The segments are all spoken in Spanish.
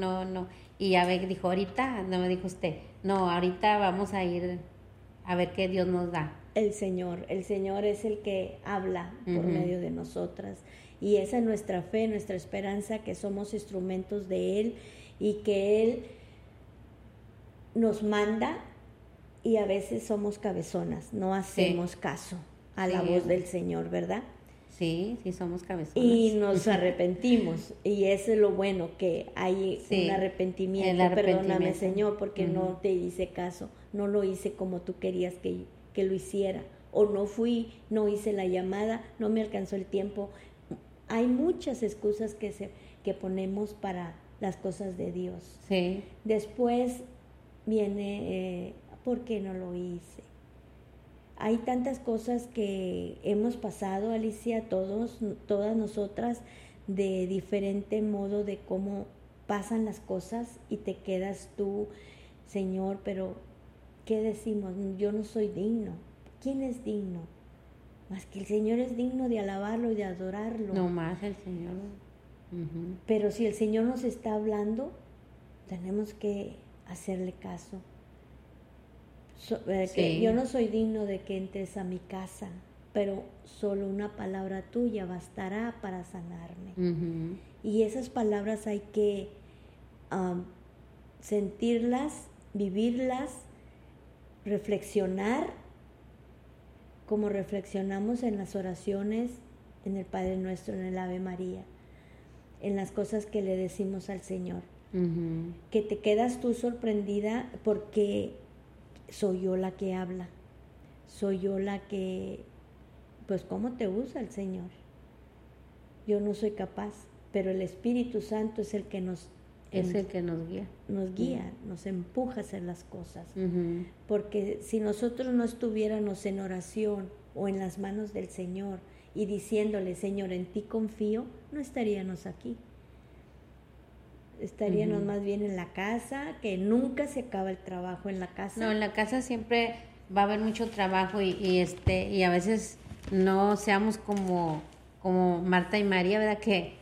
no, no. Y a ver, dijo, ahorita, no me dijo usted, no, ahorita vamos a ir a ver qué Dios nos da. El Señor es el que habla por medio de nosotras. Y esa es nuestra fe, nuestra esperanza, que somos instrumentos de Él y que Él nos manda y a veces somos cabezonas, no hacemos caso a la voz del Señor, ¿verdad? Sí, sí somos cabezonas. Y nos arrepentimos, y eso es lo bueno, que hay un arrepentimiento. Perdóname, Señor, porque no te hice caso, no lo hice como tú querías que lo hiciera, o no hice la llamada, no me alcanzó el tiempo. Hay muchas excusas que ponemos para las cosas de Dios. Sí. Después viene, ¿por qué no lo hice? Hay tantas cosas que hemos pasado, Alicia, todas nosotras, de diferente modo de cómo pasan las cosas, y te quedas tú, Señor, pero ¿qué decimos? Yo no soy digno. ¿Quién es digno? Más que el Señor es digno de alabarlo y de adorarlo. No más el Señor. Pero si el Señor nos está hablando, tenemos que hacerle caso. Que yo no soy digno de que entres a mi casa, pero solo una palabra tuya bastará para sanarme. Y esas palabras hay que sentirlas, vivirlas, reflexionar, como reflexionamos en las oraciones, en el Padre Nuestro, en el Ave María, en las cosas que le decimos al Señor. Que te quedas tú sorprendida porque soy yo la que habla, soy yo la que, pues cómo te usa el Señor. Yo no soy capaz, pero el Espíritu Santo es el que nos guía. Nos guía, nos empuja a hacer las cosas. Porque si nosotros no estuviéramos en oración o en las manos del Señor y diciéndole, Señor, en ti confío, no estaríamos aquí. Estaríamos más bien en la casa, que nunca se acaba el trabajo en la casa. No, en la casa siempre va a haber mucho trabajo y a veces no seamos como Marta y María, ¿verdad? Que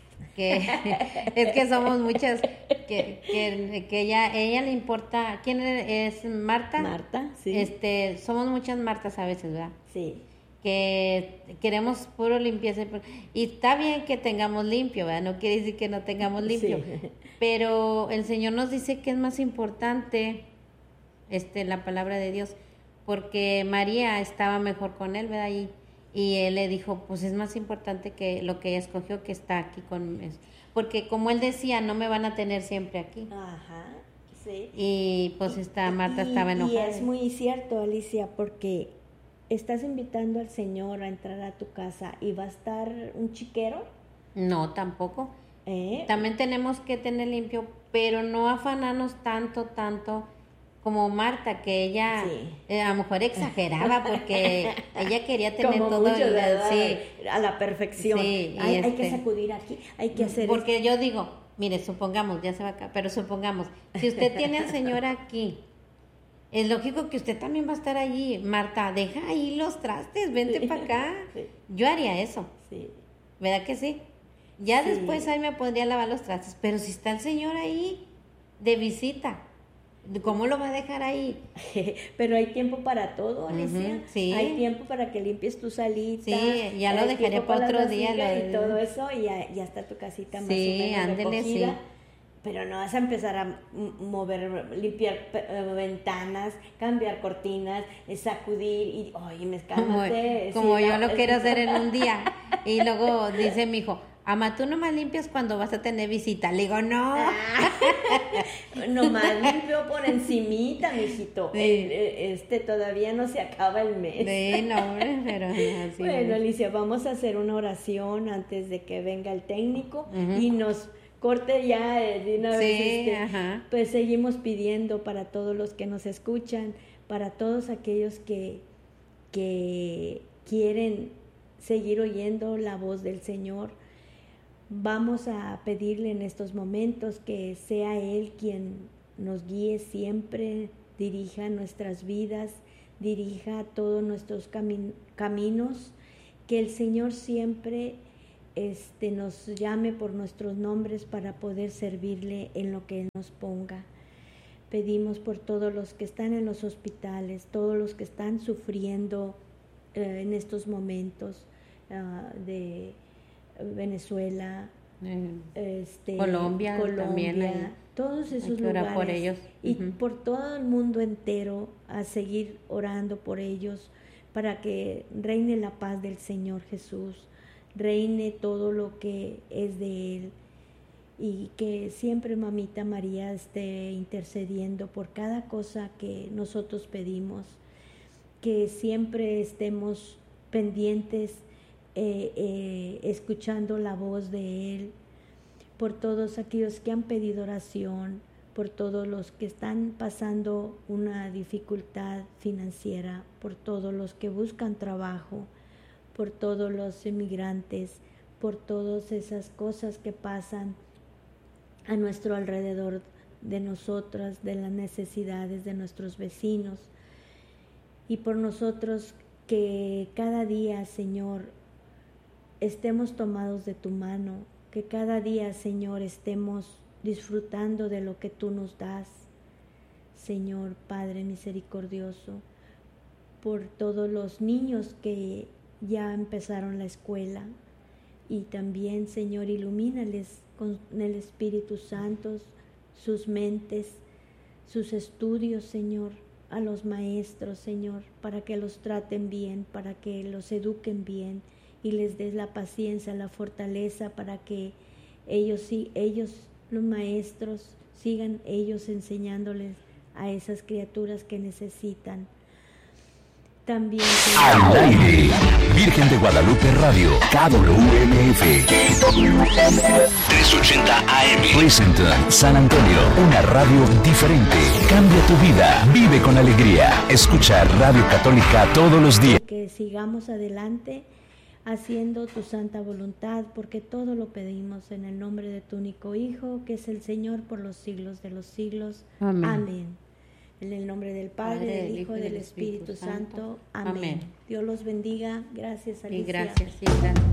es que somos muchas, que ella le importa. ¿Quién es Marta? Marta, sí. Somos muchas Martas a veces, ¿verdad? Sí. Que queremos puro limpieza, y está bien que tengamos limpio, ¿verdad? No quiere decir que no tengamos limpio, pero el Señor nos dice que es más importante la palabra de Dios, porque María estaba mejor con él, ¿verdad? Y él le dijo, pues es más importante que lo que ella escogió, que está aquí porque como él decía, no me van a tener siempre aquí. Ajá, sí. Y pues Marta estaba enojada. Y es muy cierto, Alicia, porque estás invitando al Señor a entrar a tu casa y va a estar un chiquero. No, tampoco. También tenemos que tener limpio, pero no afanarnos tanto como Marta, que ella a lo mejor exageraba porque ella quería tener como todo mucho, a la perfección. Sí, hay que sacudir aquí, hay que hacer porque esto. Yo digo, mire, supongamos, ya se va acá, pero supongamos, si usted tiene al Señor aquí, es lógico que usted también va a estar allí. Marta, deja ahí los trastes, vente para acá. Sí. Yo haría eso. Sí. ¿Verdad que sí? Ya después ahí me podría lavar los trastes, pero si está el Señor ahí de visita, ¿cómo lo va a dejar ahí? Pero hay tiempo para todo, Alicia. Sí. Hay tiempo para que limpies tu salita. Sí, ya lo dejaré para otro día. Y todo eso, y ya está tu casita más o menos recogida. Sí. Pero no vas a empezar a limpiar ventanas, cambiar cortinas, sacudir y, oye, me escámate. Como yo lo quiero hacer en un día. Y luego dice mi hijo, ama, tú nomás limpias cuando vas a tener visita. Le digo, no. Nomás limpio por encimita, mijito. Sí. Todavía no se acaba el mes. Sí, no, pero así. Bueno, Alicia, vamos a hacer una oración antes de que venga el técnico y nos corte ya de una vez. Pues seguimos pidiendo para todos los que nos escuchan, para todos aquellos que quieren seguir oyendo la voz del Señor. Vamos a pedirle en estos momentos que sea Él quien nos guíe siempre, dirija nuestras vidas, dirija todos nuestros caminos, que el Señor siempre nos llame por nuestros nombres para poder servirle en lo que Él nos ponga. Pedimos por todos los que están en los hospitales, todos los que están sufriendo en estos momentos de Venezuela, Colombia también todos esos hay que orar lugares por ellos. y por todo el mundo entero, a seguir orando por ellos para que reine la paz del Señor Jesús, reine todo lo que es de Él, y que siempre Mamita María esté intercediendo por cada cosa que nosotros pedimos, que siempre estemos pendientes, escuchando la voz de Él, por todos aquellos que han pedido oración, por todos los que están pasando una dificultad financiera, por todos los que buscan trabajo, por todos los emigrantes, por todas esas cosas que pasan a nuestro alrededor de nosotras, de las necesidades de nuestros vecinos, y por nosotros, que cada día, Señor, estemos tomados de tu mano, que cada día, Señor, estemos disfrutando de lo que tú nos das, Señor Padre misericordioso, por todos los niños que ya empezaron la escuela, y también, Señor, ilumínales con el Espíritu Santo sus mentes, sus estudios, Señor, a los maestros, Señor, para que los traten bien, para que los eduquen bien, y les des la paciencia, la fortaleza, para que ellos, los maestros, sigan ellos enseñándoles a esas criaturas que necesitan. También, Al aire, Virgen de Guadalupe Radio, KWMF 380 AM, Pleasanton, San Antonio, una radio diferente. Cambia tu vida, vive con alegría. Escucha Radio Católica todos los días. Que sigamos adelante haciendo tu santa voluntad, porque todo lo pedimos en el nombre de tu único Hijo, que es el Señor por los siglos de los siglos. Amén. Amén. En el nombre del Padre, del Hijo y del Espíritu Santo. Amén. Dios los bendiga. Gracias, Alicia. Y gracias.